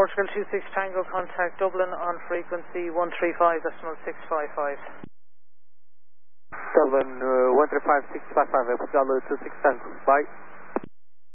Portugal 26 Tango, contact Dublin on frequency 135.655. Dublin 135.655, Portugal 26 Tango, bye.